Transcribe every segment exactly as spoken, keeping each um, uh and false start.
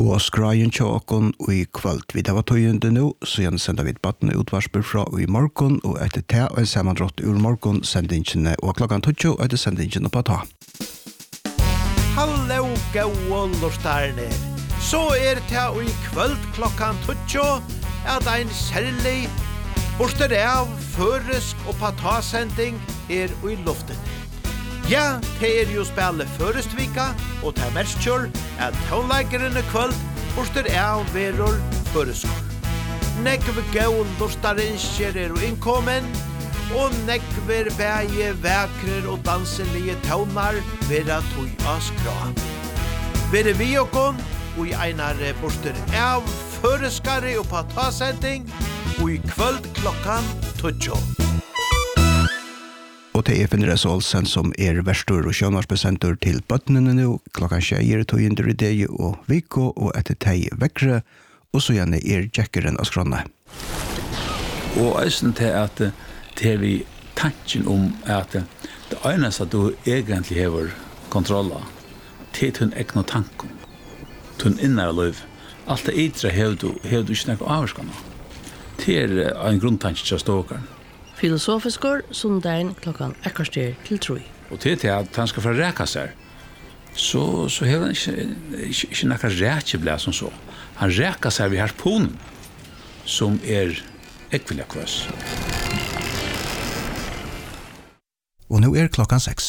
Og skrajen tjåkon og i kvöld. Vi tar tøyende nå, så gjerne sender vi et battene utvarsper fra og i morgen, og etter te og en sammandrott ur morgen, sendingene og klokken tøtjo, og etter sendingene på ta. Hallo, gau lortarne. Så er te og i kvöld klokken tøtjo, at ein særlig borster av føresk og patasending er i luften. Ja, det er jo spillet Førestvika, og det er mest kjør at tonleggeren i kvöld borster av veror Føreskår. Nekve gau lortarinskjer er og innkommen, og nekve bæge vekrer og danselige tonar vera tog av skra. Vere vi okon, og i einar borster av Føreskare og patasending, og i kvöld klokkan tøtjo. Og det er Finnes Olsen som er verstor og kjønvarspresenter til bøttene nå. Klokkan tjejer tog inn i deg og Viko og etter teg vekkere. Og så gjerne er Jackeren av skrønne. Og eisen til at det er vi tanken om at det eneste du egentlig hever kontroller til hun egna tanken. Til hun innere løyv. Alt det ytre hever du, hever du ikke noe avvarskende. Det er en grunntanke til ståkeren. Filosofiskor, sundagen klokkan ekkarster til troi. Og til til at han skal få reka seg, så, så har han ikke, ikke, ikke noe rekeblad som så. Han reka seg ved harponen, som er ekvillig kvøs. Og nå er klokkan seks.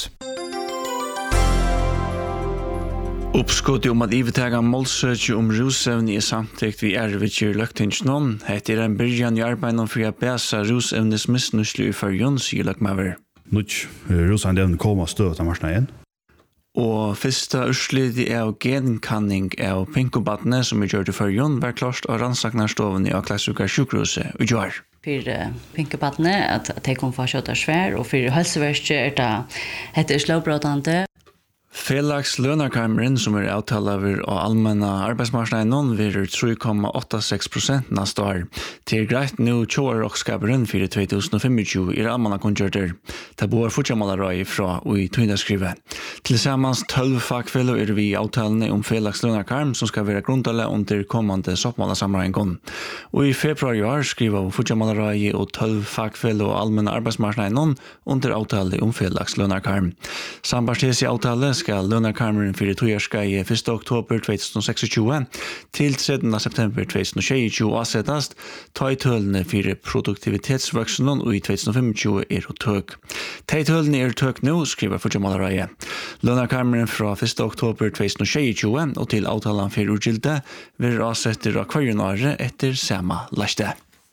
Uppskottet om at ivetega målsøkje om rusevne er samtidig vi er ved kjør løgtingsnån. Hette er en byrjan i arbeidet for å bæsa rusevnes misnuslu i fargen, sier løgmaver. Nutt rusevne kommer støt av marsna igjen. Og første utslid av genkanning av pinkobattene som er gjort i fargen, var klart av rannsaknarstoven i Aklaisuka sjukhuset og gjør. For pinkobattene, at de kom for å kjøte svær, og for helseverket er det hette slåbrådande. Felags lønarkarmeren som er avtalaver og allmänna arbeidsmarsnaden vil tre komma åtta sex procent neste år. Til greit nå tjoar og skaperen for tjue tjue fem er allmänna konjurter. Det bor fortsamallarøy fra og i tøyndaskrivet. Tilsammans tolv fagfeller er vi i avtalene om felags lønarkarm som skal være grundale under kommande soppmalarsamrøyngon. Og i februar i år skriver fortsamallarøy og tolv fagfeller og allmänna arbeidsmarsnaden under avtale om felags lønarkarm. Sambarstes i avtale skal lønarkarmeren for togjørskai første oktober tjue tusen og tjueseks til trettende september tjue tusen og tjueseks avsettast, ta i tølene for produktivitetsvøkselen og i tjue tusen og tjuefem er og tøk. Ta i tølene er tøk nå, skriver Fortjamalarøye. Lønarkarmeren fra første oktober tjue tusen og tjueseks og til avtalen for urgilde vil avsetter av kvarjonare etter samme laste.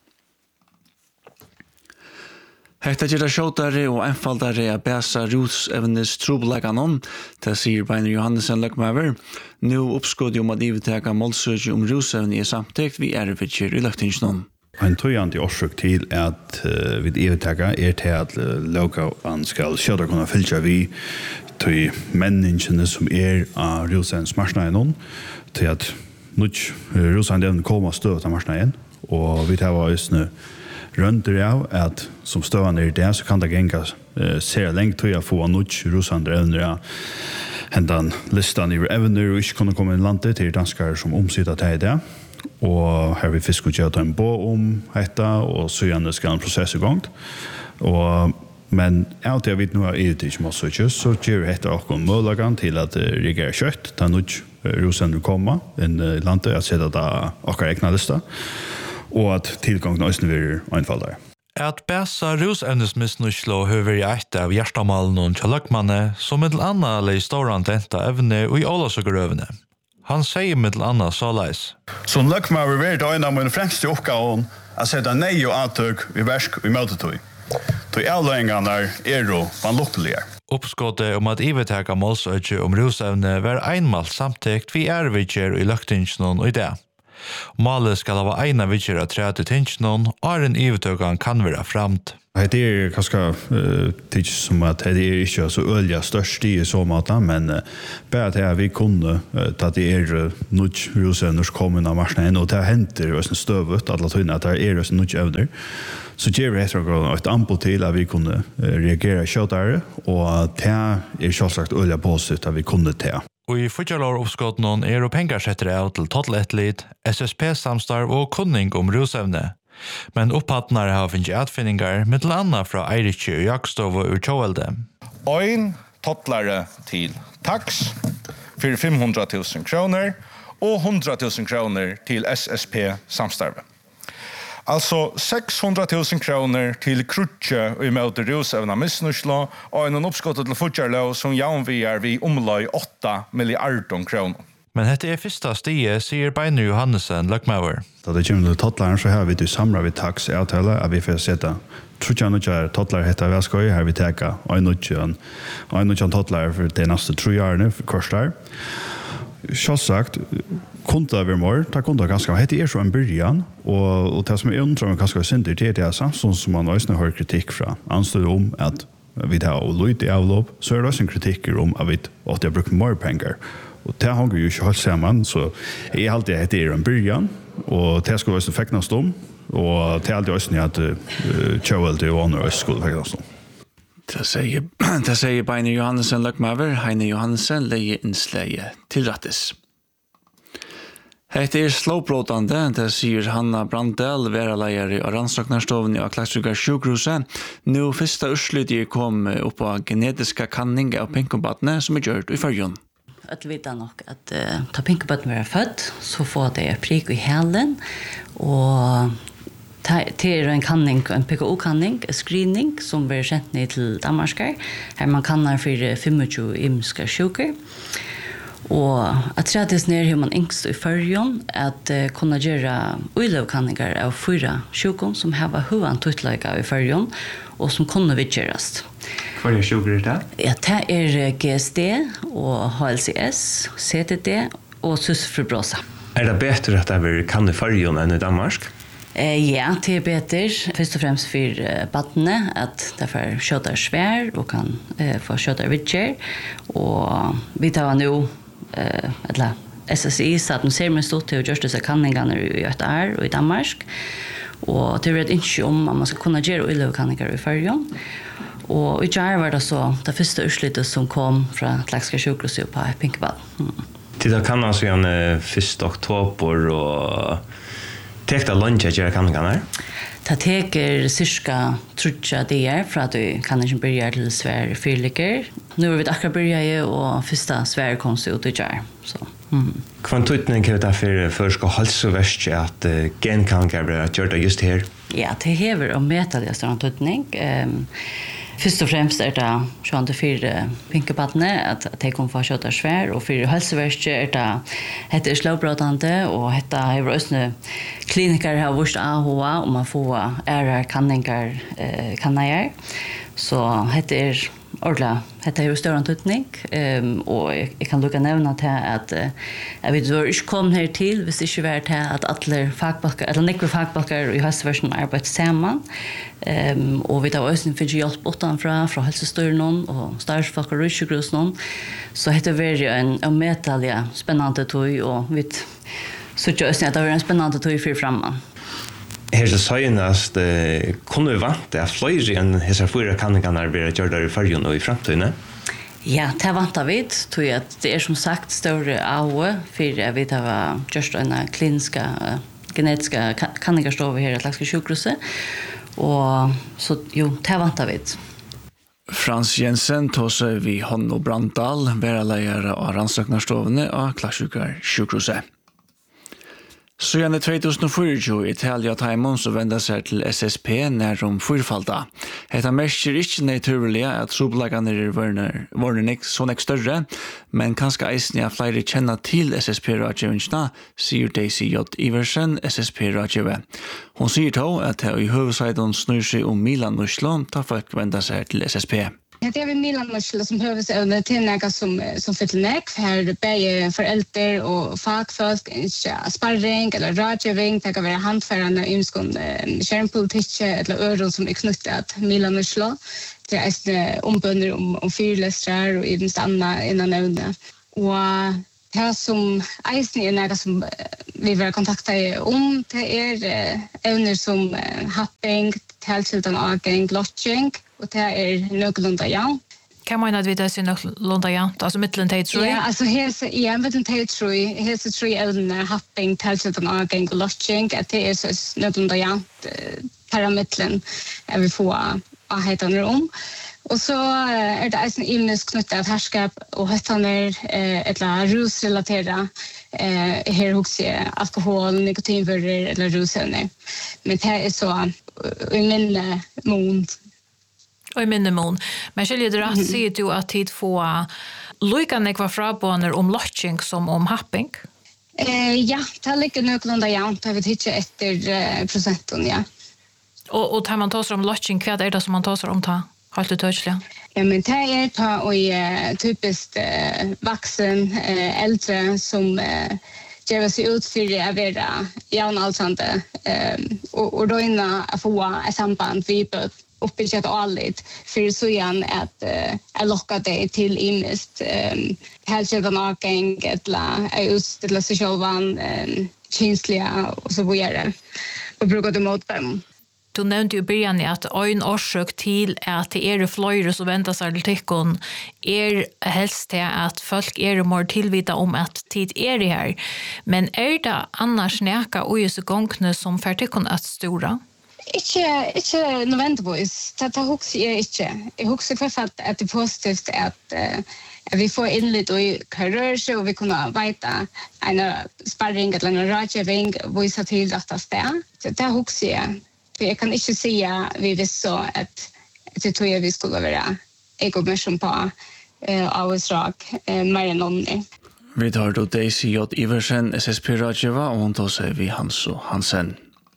Hetta gera skjótari og einfaldari að bæsa rusevnis trúbleikanon, það sier Beinir Johannesson løgmaver. Nú uppskoti om að yfirtaka målsøkje om rusevni er samtekt vi erfitjer i løgtingsnon. En tøyande årsøk til at uh, vi yfirtaka er til at uh, løgavn skal skjøta kunne fylgja vi til menneskene som er av rusevnis marsnaenon, til at nukk rusevni koma støt av marsnaen, og vi tar var just nu rønder av at som støvende er det, så kan det genga eh, ser lengt til å få nutj rusandre evner av hendan listan i evner og ikke kunne komme inn landet til danskere som omsider til det. Og her vi fisk og gjøre en bå om dette, og så gjerne skal en prosess i gang. Og, men alt jeg vet nå er det ikke masse ikke, så gjør vi etter akkurat målagene til at det reagerer kjøtt, da nutj rusandre kommer inn i landet, jeg ser at det er akkurat egna lista. Og at tilgangen også vil einfaldere. At bæsa rusevnesmisnuslo høver i eit av hjertamalen og tjallagmanne, som middel anna lei stora denta evne og i ålasøkerøvene. Han sier middel anna såleis. Som løgma vil være det en av mine fremste oppgaven å sette nei og avtøk i versk og i møtetøy. Tøy avløyngene er jo vanluktelige. Uppskottet om at iveteka målsøkje om rusevne var einmalt samtikt vi er vidger i løgtingsnon og i det. Målet skal ha eina vidger av tretti tingsnon, og en ivetøkan kan være framt. Det er kanskje uh, tids som at det er ikke så ølja størst i så måte, men uh, bare til at vi kunne uh, ta det er uh, nudj rusevners kommun av marsjen, og det henter oss en støvet, alle tøyne at det er oss nudj evner. Så gjør vi etter et anbod til at vi kunne uh, reagere kjøttere, og det er selvsagt ølja positivt at vi kunne ta. Og i futjalår oppskåttene er og penger setter av til totaletlit, S S P-samstarv og kunning om rusevne. Men opphattene har finnet atfinningar med til anna fra Eiritje og Jakstov og Urtjåvelde. Ein totlare til tax for fem hundre tusen kroner og hundre tusen kroner til S S P-samstarve. Altså seks hundre tusen kroner til krutje og i møte rusevna misnuslo og en oppskottet til futjarlov som jaunvier vi omløy åtta milliarder kroner. Men dette er første stie, sier Beinu Johannesen, Løkmauer. Da det kommer til tottlaren, så har vi til samra vi taks i avtale, at vi får sette trutjan og kjær tottlar hetta væskøy, her vi teka ein nutjan, ein nutjan tottlar for det neste tru årene for korstar. Sjåsagt, kunde vi mer, det kunde ganske, hette er så en byrjan, og, og det som er undrar meg ganske synder, det er det samsons som man også har kritikk fra, anstår om at vi tar og lyd i avlop, så er det også en kritikk om at vi åtte har brukt mer penger. Og det hanger jo ikke helt sammen, så jeg er alltid hette er en byrjan, og det skal også feknast om, og det er alltid også at uh, Kjøvelde og andre også skulle feknast om. Det sier, det sier Beine Johannesen Løkmaver, Heine Johannesen leie innsleie til rattes. Hette er slåbråtande, det sier Hanna Brandel, veraleier i rannsaknarstovene av Klaksvika sjukhuset. Nå første urslydige kom opp av genetiska kanning av pinkobatene som er gjort i fyrjon. Att veta nog att uh, ta pinkobatene være født, så får det prik i hælen, og det er en kanning, en P K O-kanning, en screening som blir sendt ned til Danmarskar, her man kannar for tjugofem imska sjuker. Og at tredjes ned hur man yngst i fyrjon at uh, kunna gjøre uilevkanningar av fyra sjukon som hava huvan tuttleika i fyrjon og som kunne vidgjerast. Hva er sjuker det? Ja, det er G S D og H L C S, C T D og cysfibrosa. Er det bedre at det kan i fyrjon enn i Danmark? Eh, ja, det er bedre, først og fremst for uh, badene, at det får kjøter svær og kan uh, få kjøter vidger. Og vi tar nå, uh, eller S S I, Statens Seruminstitutt, til å gjøre disse kanningene i Göteborg og i Danmark. Og det er et ønske om at man skal kunne gjøre uilevkanninger i fyrjon. Og i Gjær var det så det første utslyttet som kom fra Klakska sjukhuset på Pinkebad. Mm. Til det kan altså igjen første oktober og tek det lunch at gjøre kanningene her? Det teker cirka trutja dier fra at du kan ikke begynne til svær fyrlikker. Nå er vi akkurat begynne og første svær komst ut i Gjær. Mm. Hva en tøytning er det for først og halsverst at uh, genkanninger blir gjort det just her? Ja, det hever og meta det større tøytning. Um, Først og fremst er det sånn til fire pinkebattene at de kommer få kjøtt av svær, og fire helseverste er det hette er slåbråtende, og hette er også kliniker har vurst A H A, og man får ære kanninger, eh, kanninger. Så hette er ordentlig, hette er jo større tøtning, um, og jeg, jeg kan lukke nevne til at uh, jeg vet du har ikke kommet her til hvis det ikke var til at alle fagbalker, eller nekve fagbalker i helseversen arbeider sammen, um, og vi tar også finnes hjelp utenfra, fra helsestyrene og størrelsfolk og rysjegrusen, så hette det en, en medtalje spennende tog, og vi så ikke også at det var en spennende tog for fremme. Her så søgnast, eh, kunne vi vante at flere enn hese fyra kanningene blir gjort der i fyrjon og i fremtiden? Ja, det vantar vi, tror jeg at det er som sagt større A H for at vi har gjort en kliniska, genetiska kanningarstove her i Klakska sjukhuset, og så jo, det vantar vi. Frans Jensen tåser vi Hånd og Brandal, bæraleiere av rannsaknarstovene av Klakka sjukhuset. Så igjen i tjugohundrafyrtio Italia Taimon så vender seg til S S P nær om fyrfalda. Hetta merker ikke naturlig at troblagene er vårnenik så nek større, men kanskje eisen at flere kjenner til S S P-rådgjøvingene, sier Daisy J. Iversen, S S P-rådgjøve. Hun sier to at det i hovedsiden snur seg om Milan Oslo, da folk vender seg til S S P. Det är Milan Marshall som behöver sig över till några som som för näck för bäge föräldrar och fagfolk sparring eller rådgivning det kan vara handförande imskon kärnpolitik eller öron som är knutet Milan Marshall det är ombönder om om fyrlästrar och i stanna innan nämnda och det som eisen är några som vi vill kontakta om det är ämnen som happing, tältsildan aging, lodging och det är någorlunda ja. Kan man att vita sig nog lånda jant, alltså mittlen tej tror jag. Ja, alltså här ja, mittlen tej tror jag. Här så tror jag den hopping tälset och någon och lodging att det är så lånda jant parametern är vi får att heta rum. Och så är det en imnes knutet av härskap och höttaner ett la rusrelatera eh här också alkohol, nikotinvärden eller rusämnen. Men det är så i min mån och i min mån. Men skulle det rätt se du att tid få lukande kvar frabaner om lodging som om hopping? Eh ja, det ligger nog någon där jag tar vi inte efter procenten ja. Och och tar man tar sig om lodging kvad är det som man tar sig om ta? Halt det touchliga. Ja, men det är ta och uh, typiskt uh, vuxen uh, äldre som uh, ger sig ut för att vara Jan Alsande um, och, och då innan att få ett samband vid uppbyggt allt för så igen att uh, jag lockar det till imest um, hälsövan avgäng eller just eller sig självan um, känsliga och så vidare och brukar det mot dem. Du nevnte jo början i at en årsøk til at det er fløyre som venter seg til tikkun er helst til at folk er mer tilvita om at tid er det her. Men er det annars næka og just gongene som fer tikkun at stora? Ikke, ikke nødvendigvis. Det er hos jeg ikke. Jeg husker for at det er positivt at uh, vi får inn litt i karriere og vi kunne veite en sparring eller en rådgivning vise til dette sted. Det er hos jeg. För jag kan inte säga vi visst så att det tror jag vi skulle vara ego-mission på uh, avsrak uh, mer än någon. Vi tar då Daisy J. Iversen, S S P-rådgiva, og hun tar seg vi Hans og Hansen.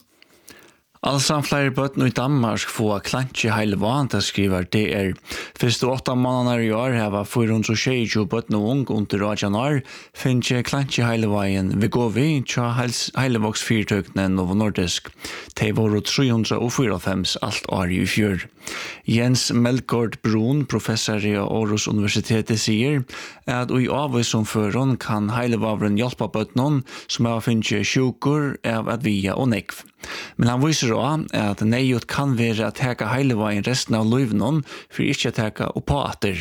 Allsam flere bøtten i Danmark få klantje heile vant, det skriver D R. Første åtta måneder i år heva fire hundre tjue bøtten og ung under januar, finner klantje heile veien ved gå vi tja heilevoks fyrtøkene Novo Nordisk. De var tre hundre fyrtifem alt år i fjør. Jens Melkord Brun, professor i Aarhus Universitetet, sier at i avvis som føren kan heilevavren hjelpe bøtten som har finnet sjukur av at via og nekv. Men han viser også at nejut kan være at teka heileveien resten av løyvnen for ikke å teka oppater.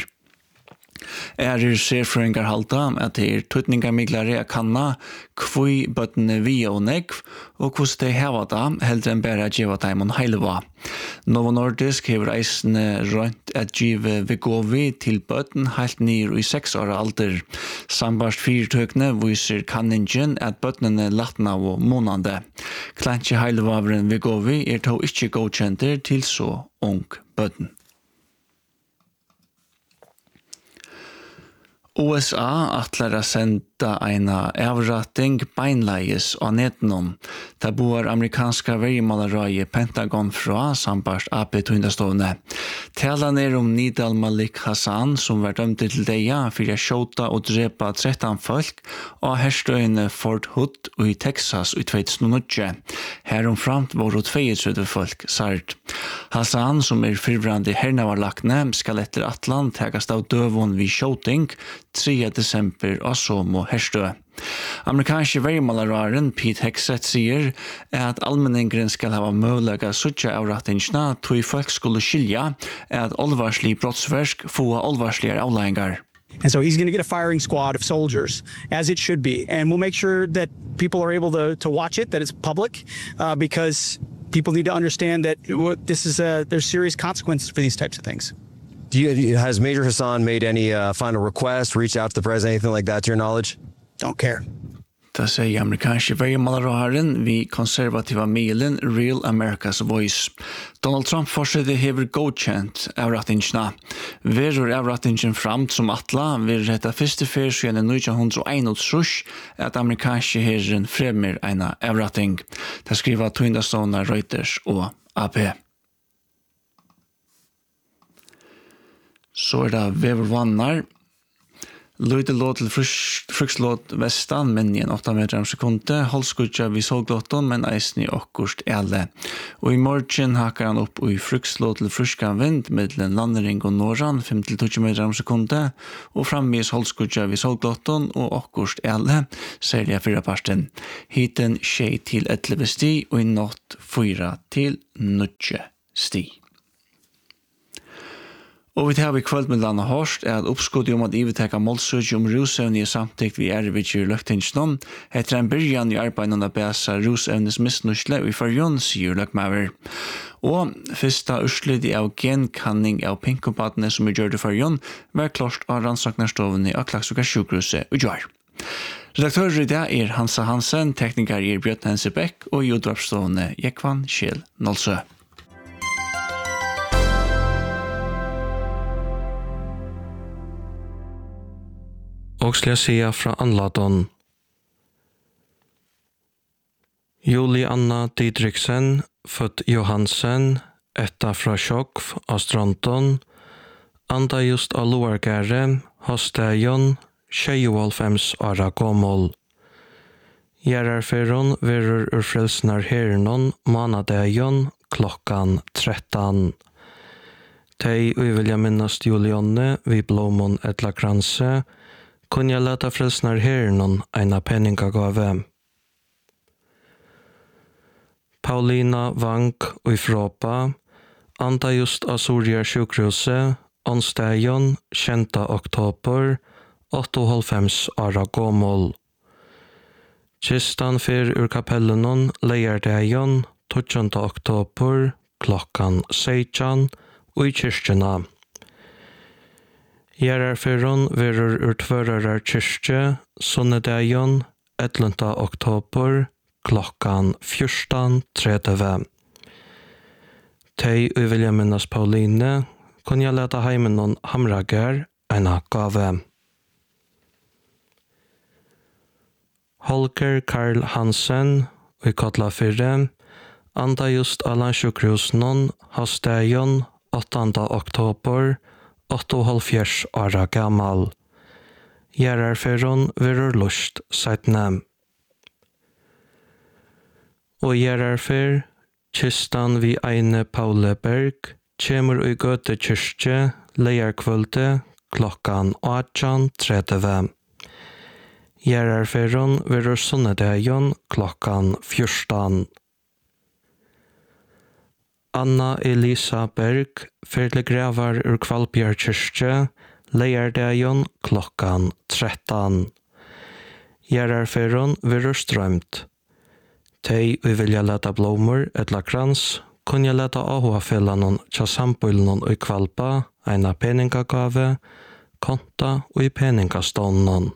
Er serfrøyngar halta at det er tøtningarmiglare a kanna kvui bøttene via og nekv og hos de heva da heldre enn bare djeva taimon heileva. Novo Nordisk hever eisne rønt at djive vegovi til bøtten heilt nir i seks år alder. Sambarst fyrtøkne viser kanningen at bøttene latna og månande. Klantje heilevavren vegovi er to ikkje godkjenter til så ung bøtten. U S A atlar a senda eina avratting beinleies av netenom. Det boar amerikanska vergemålarøye Pentagon fra sambart A P tundastovne. Talan er om Nidal Malik Hassan som var dømt til deia for å skjota og drepa tretton folk og herstøyene Fort Hood i Texas i två tusen og nio. Heromframt var det tjuetre folk sart. Hassan, som er fyrvrande hernavarlakne, skal etter Atlant tegast av døvon vid skjoting tredje desember og som og herstøy. Amerikanske vergemålararen Pete Hexet sier at allmenningren skal hava møvlega suttja avrattingsna tog folk skulle skilja at olvarslig brottsversk få olvarslige avleggingar. And so he's going to get a firing squad of soldiers, as it should be. And we'll make sure that people are able to, to watch it, that it's public, uh, because people need to understand that this is a, there's serious consequences for these types of things. Do you, has Major Hassan made any uh, final requests, reached out to the president, anything like that to your knowledge? Don't care. Da sier amerikanske vergemålararen vi konservativa mailen Real America's Voice. Donald Trump fortsetter hever godkjent avrattingsna. Verur avrattingen framt som atla vil retta første fyr siden nitton oh one at amerikanske herren fremmer eina avratting. Det skriver Tundastona, Reuters og A P. Så er det vevervannar. Løyde låt til frukslåt vestan, men igjen åtta meter om sekunde. Holdskudja vi såglåtton, men eisen i okkurst ele. Og i morgen hakar han opp i frukslåt til fruskan vind, middelen landering og norran, fem til tjue meter om sekunde. Og framvis holdskudja vi såglåtton og okkurst ele, ser jeg fyra parten. Hiten tjei til elleve sti, og i natt fyra til nutje sti. Og vi tar vi kvöld med landa hårst er at oppskuddet om at ivetekka målsøkje om rusevne i samtikt vi er vidt i løgtingsnån, heter en byrjan i arbeidene av bæsa rusevnes misnusle og i farjon, sier løgmaver. Og fyrsta urslit av genkanning av pinkopadene som er gjør det farjon, var klart av rannsaknarstovene av Klaksvika sjukhuset og gjør. Redaktører i dag er Hansa Hansen, tekniker i Bjørn Hensebekk og i utdrapsstående Jekvan Kjell Nolsø. Og skal jeg sige fra Anladon. Julie Anna Didriksen, født Johansen, etta fra Sjokv av Stronton, anda just av Loargære, Hosteion, tjuehalvfems åra gommel. Gjerarferon verur ur frelsnar hernon, manadeion, klokkan tretton. Tei uvilja minnast Julianne, vi blomon etla kranse, kun jeg leta frelsnar hernon eina penningagave. Paulina Vank ui Fropa, anda just av Soria sjukruse, onsdagen, tjenta oktober, åttaoghálvfems åra gommel. Kistan fyr ur kapellenon leiardagen, tjuende oktober, klokkan seksten, og i kyrkjena. Gjerarferon verur ur tvørarar kyrkje, sunnedagen, ellevte oktober, klokkan fjorton tretti. Tei uvilja minnas Pauline, kun jeg leta heimenon hamrager eina gave. Holger Karl Hansen, i Kotla fyrre, anda just av landsjukrusnon, hasteion, åttende oktober, åttaoghálvfjerds åra gammal. Gjerarferon verur lust seitne. Og gjerarfer, kistan vi eine Paule Berg, kjemur ui gøte kyrkje, leiarkvölde, klokkan åttan tretti. Gjerarferon verur sunnedagen, klokkan fjorton. Anna Elisa Berg, fyrle gravar ur Kvalbjar kyrkje, leiardagen klokkan tretton. Gjerarferon verur strømt. Tei uvilja leta blomur etla krans, kun jeg leta ahoafellanon tja sambulnon ui Kvalpa, eina peningagave, konta ui peningastånden.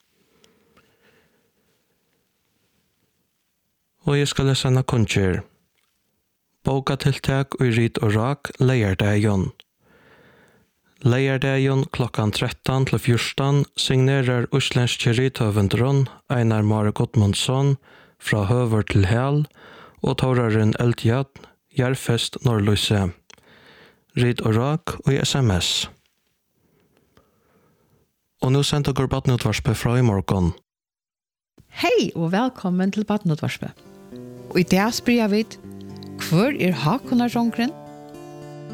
Og jeg skal lese enn kunnskjer. Bokatiltak ui Rit og Rak leiardagen. Leiardagen klokkan tretton til fjorton signerar uslenske rithøvendron Einar Mare Gottmundsson fra Høver til Hel og Toraren Eldjad, Järfest Norrløse. Rit og Rak og S M S. Og nå sender går Badnutvarspe fra i morgen. Hei og velkommen til Badnutvarspe. Og i dag spør jeg vidt, hvor er Hakonar Rongren?